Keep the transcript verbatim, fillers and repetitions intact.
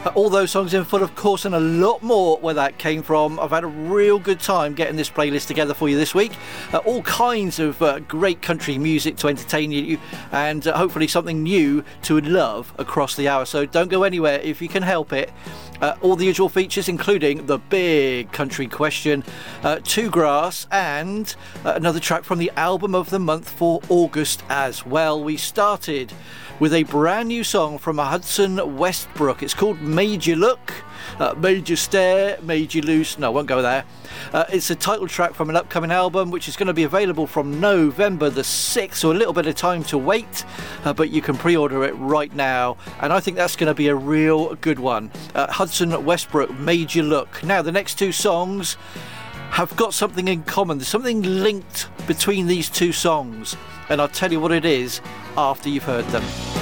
All those songs in full, of course, and a lot more where that came from. I've had a real good time getting this playlist together for you this week. Uh, all kinds of uh, great country music to entertain you, and uh, hopefully something new to love across the hour. So don't go anywhere if you can help it. Uh, all the usual features, including the big country question, uh, Two Grass, and uh, another track from the album of the month for August as well. We started with a brand new song from Hudson Westbrook. It's called Made You Look, uh, Made You Stare, Made You Loose. No, I won't go there. Uh, it's a title track from an upcoming album which is going to be available from November the sixth, so a little bit of time to wait, uh, but you can pre-order it right now, and I think that's going to be a real good one. uh, Hudson Westbrook, Made You Look. Now the next two songs have got something in common. There's something linked between these two songs, and I'll tell you what it is after you've heard them.